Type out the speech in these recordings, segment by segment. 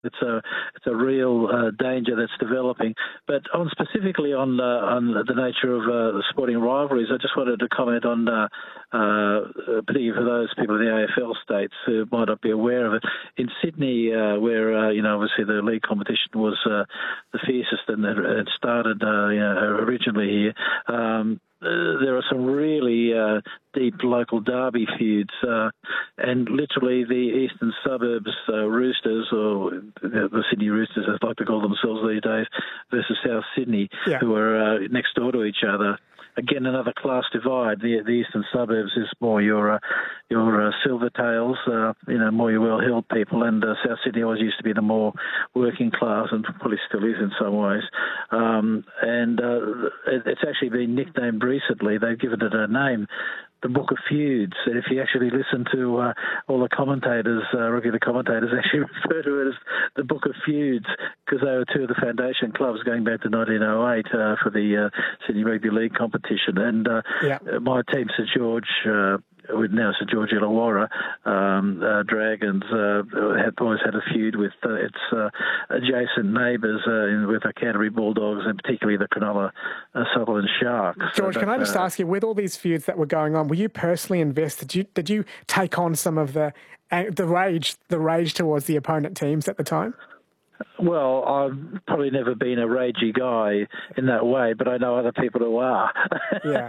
It's a real danger that's developing. But specifically on the nature of the sporting rivalries, I just wanted to comment on, particularly for those people in the AFL states who might not be aware of it. In Sydney, where obviously the league competition was the fiercest and it started originally here. There are some really deep local derby feuds, and literally the eastern suburbs Roosters, or the Sydney Roosters as they like to call themselves these days, versus South Sydney, who are next door to each other. Again, another class divide. The eastern suburbs is more your Silvertails, more your well-heeled people, and South Sydney always used to be the more working class, and probably still is in some ways. It's actually been nicknamed recently. They've given it a name, the Book of Feuds. And if you actually listen to all the commentators, regular commentators actually refer to it as the Book of Feuds, because they were two of the foundation clubs going back to 1908 for the Sydney Rugby League competition. And my team, St George, now St George Illawarra Dragons, always had a feud with its adjacent neighbours, with the Canterbury Bulldogs and particularly the Cronulla Sutherland Sharks. George, can I just ask you, with all these feuds that were going on, were you personally invested? Did you take on some of the rage towards the opponent teams at the time? Well, I've probably never been a ragey guy in that way, but I know other people who are. Yeah.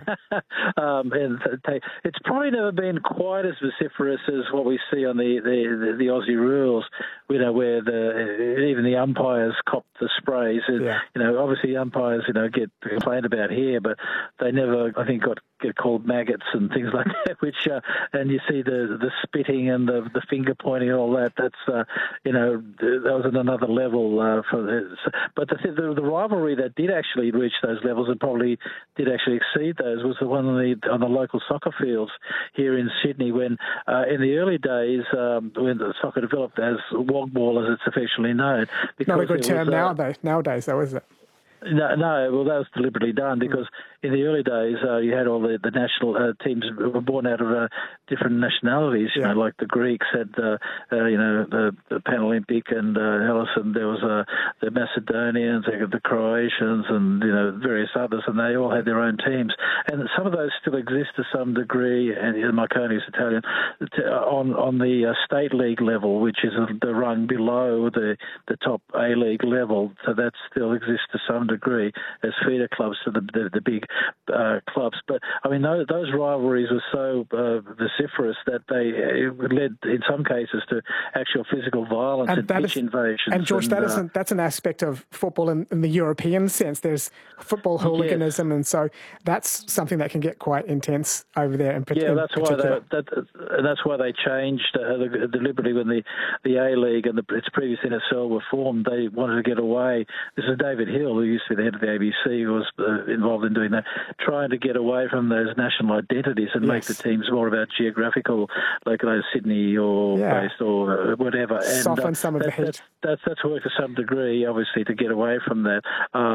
It's probably never been quite as vociferous as what we see on the Aussie rules, where even the umpires cop the sprays. Obviously umpires, get complained about here, but they never, I think, get called maggots and things like that. Which and you see the spitting and the finger pointing and all that. That's that was at another level for this. But the rivalry that did actually reach those levels and probably did actually exceed those was the one on the local soccer fields here in Sydney. When in the early days, when the soccer developed as wogball, as it's affectionally known. Not a good term nowadays, though, is it? No, well, that was deliberately done because in the early days you had all the national teams were born out of different nationalities. Like the Greeks had the Panolympic and Hellas, and there was the Macedonians, the Croatians, and various others, and they all had their own teams. And some of those still exist to some degree. And Marconi's Italian on the state league level, which is the rung below the top A league level. So that still exists to some degree as feeder clubs to the big clubs. But I mean, those rivalries were so vociferous that they led in some cases to actual physical violence and pitch invasions. And George, that's an aspect of football in the European sense. There's football hooliganism, and so that's something that can get quite intense over there. That's why they changed deliberately when the A League and its previous NSL were formed. They wanted to get away. This is David Hill, who used to be the head of the ABC, who was involved in doing that, trying to get away from those national identities and make the teams more about geographical, like Sydney or based or whatever. And soften some of the heat. That's worked to some degree, obviously, to get away from that.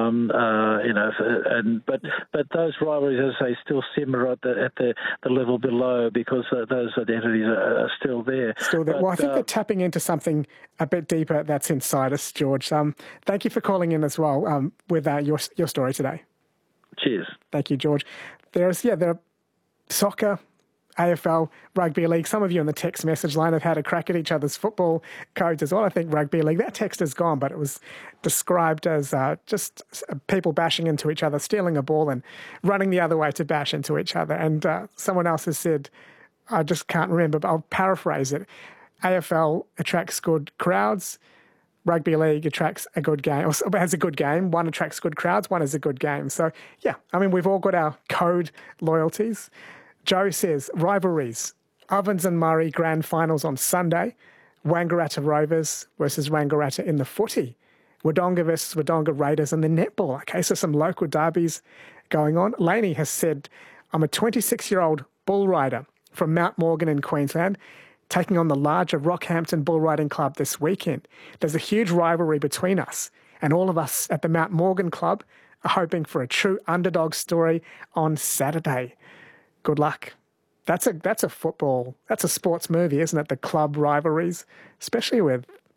But those rivalries, as I say, still simmer at the level below because those identities are still there. Well, I think they're tapping into something a bit deeper that's inside us, George. Thank you for calling in as well with your story today. Cheers. Thank you, George. There are soccer, AFL, rugby league. Some of you on the text message line have had a crack at each other's football codes as well. I think rugby league, that text is gone, but it was described as just people bashing into each other, stealing a ball and running the other way to bash into each other. And someone else has said, I just can't remember, but I'll paraphrase it. AFL attracts good crowds. Rugby league attracts a good game, or has a good game. One attracts good crowds, one is a good game. So, we've all got our code loyalties. Joe says, rivalries. Ovens and Murray grand finals on Sunday. Wangaratta Rovers versus Wangaratta in the footy. Wodonga versus Wodonga Raiders in the netball. Okay, so some local derbies going on. Laney has said, I'm a 26-year-old bull rider from Mount Morgan in Queensland, taking on the larger Rockhampton Bull Riding Club this weekend. There's a huge rivalry between us, and all of us at the Mount Morgan Club are hoping for a true underdog story on Saturday. Good luck. That's a sports movie, isn't it? The club rivalries, especially with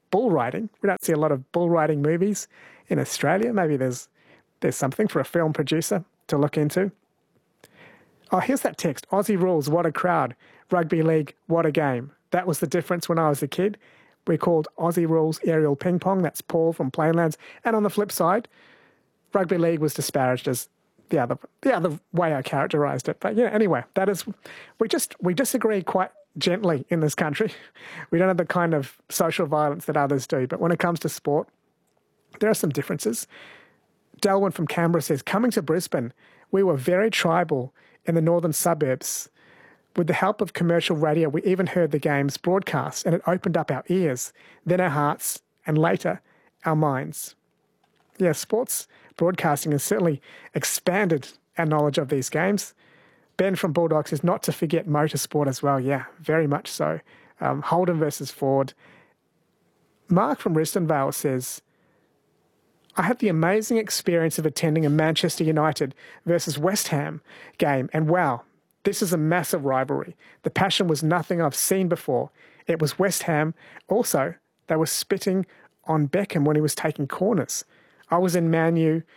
bull riding. We don't see a lot of bull riding movies in Australia. Maybe there's something for a film producer to look into. Oh, here's that text. Aussie rules, what a crowd. Rugby league, what a game. That was the difference when I was a kid. We called Aussie rules aerial ping pong. That's Paul from Plainlands. And on the flip side, rugby league was disparaged as the other way I characterised it. But yeah, anyway, that is, we disagree quite gently in this country. We don't have the kind of social violence that others do. But when it comes to sport, there are some differences. Delwyn from Canberra says, coming to Brisbane, we were very tribal in the northern suburbs. With the help of commercial radio, we even heard the games broadcast, and it opened up our ears, then our hearts, and later our minds. Yeah, sports broadcasting has certainly expanded our knowledge of these games. Ben from Bulldogs says not to forget motorsport as well. Yeah, very much so. Holden versus Ford. Mark from Risdon Vale says, I had the amazing experience of attending a Manchester United versus West Ham game, and wow, this is a massive rivalry. The passion was nothing I've seen before. It was West Ham. Also, they were spitting on Beckham when he was taking corners. I was in a Man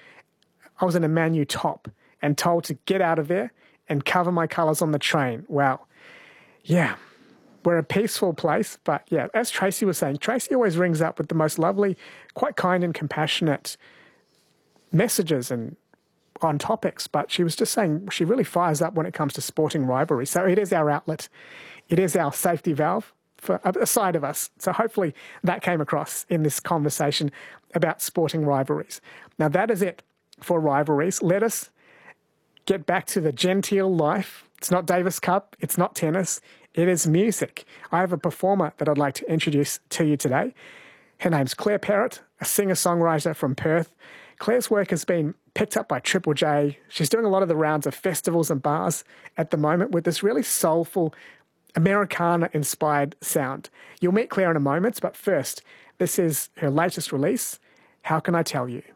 U top and told to get out of there and cover my colours on the train. Wow. Yeah, we're a peaceful place, but yeah, as Tracy was saying, Tracy always rings up with the most lovely, quite kind and compassionate messages and on topics, but she was just saying she really fires up when it comes to sporting rivalry. So it is our outlet. It is our safety valve for a side of us. So hopefully that came across in this conversation about sporting rivalries. Now that is it for rivalries. Let us get back to the genteel life. It's not Davis Cup. It's not tennis. It is music. I have a performer that I'd like to introduce to you today. Her name's Claire Perrott, a singer-songwriter from Perth. Claire's work has been picked up by Triple J. She's doing a lot of the rounds of festivals and bars at the moment with this really soulful, Americana-inspired sound. You'll meet Claire in a moment, but first, this is her latest release, How Can I Tell You?